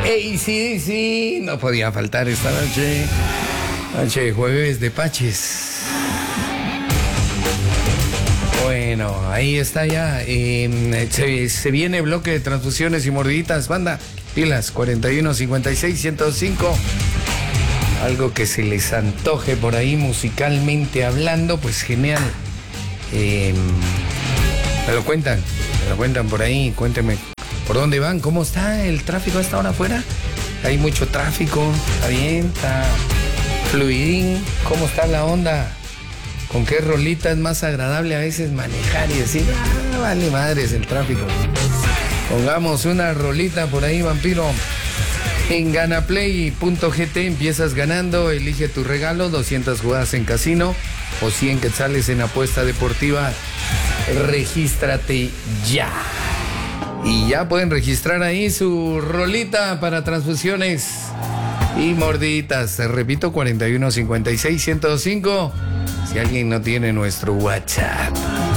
AC/DC no podía faltar esta noche. Noche de jueves de Paches. Bueno, ahí está ya. Se viene bloque de transfusiones y mordiditas. Banda, pilas, 41 56 105. Algo que se les antoje por ahí musicalmente hablando, pues genial. Me lo cuentan por ahí. Cuéntenme por dónde van, cómo está el tráfico a esta hora afuera. Hay mucho tráfico, está bien, está fluidín. ¿Cómo está la onda? ¿Con qué rolita es más agradable a veces manejar y decir, vale madres el tráfico? Pongamos una rolita por ahí, vampiro. En ganaplay.gt empiezas ganando, elige tu regalo, 200 jugadas en casino o 100 quetzales en apuesta deportiva. Regístrate ya. Y ya pueden registrar ahí su rolita para transfusiones y mordiditas. Te repito, 41 56 105. Si alguien no tiene nuestro WhatsApp.